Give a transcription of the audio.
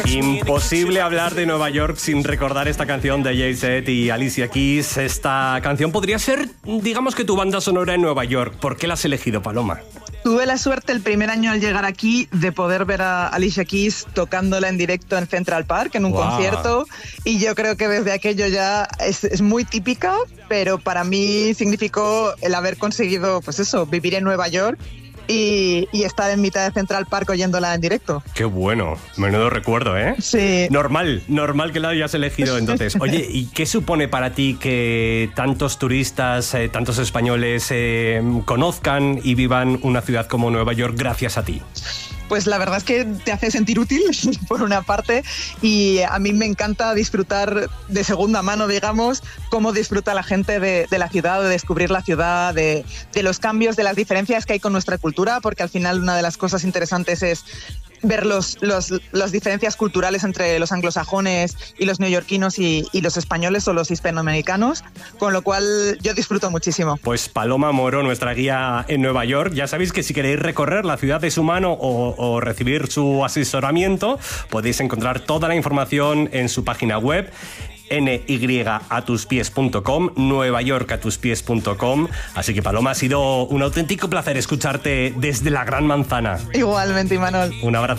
Imposible hablar de Nueva York sin recordar esta canción de Jay-Z y Alicia Keys. Esta canción podría ser, digamos que tu banda sonora en Nueva York. ¿Por qué la has elegido, Paloma? Tuve la suerte el primer año al llegar aquí de poder ver a Alicia Keys tocándola en directo en Central Park, en un concierto, y yo creo que desde aquello ya es muy típica, pero para mí significó el haber conseguido, pues eso, vivir en Nueva York y estar en mitad de Central Park oyéndola en directo. Qué bueno, menudo recuerdo, ¿eh? Sí. Normal que la hayas elegido entonces. Oye, ¿y qué supone para ti que tantos turistas, tantos españoles conozcan y vivan una ciudad como Nueva York gracias a ti? Pues la verdad es que te hace sentir útil, por una parte, y a mí me encanta disfrutar de segunda mano, digamos, cómo disfruta la gente de la ciudad, de descubrir la ciudad, de los cambios, de las diferencias que hay con nuestra cultura, porque al final una de las cosas interesantes es ver las diferencias culturales entre los anglosajones y los neoyorquinos y los españoles o los hispanoamericanos, con lo cual yo disfruto muchísimo. Pues Paloma Moro, nuestra guía en Nueva York. Ya sabéis que si queréis recorrer la ciudad de su mano o recibir su asesoramiento, podéis encontrar toda la información en su página web, nyatuspies.com, nuevayorcatuspies.com. Así que, Paloma, ha sido un auténtico placer escucharte desde la Gran Manzana. Igualmente, Imanol. Un abrazo.